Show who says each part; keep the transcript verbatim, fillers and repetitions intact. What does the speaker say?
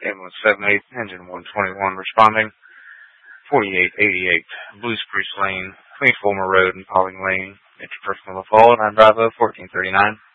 Speaker 1: Ambulance seven eight, engine one twenty-one responding. forty-eight eighty-eight, Blue Spruce Lane, between Fulmer Road and Pauling Lane. Interpersonal assault on Bravo fourteen thirty-nine.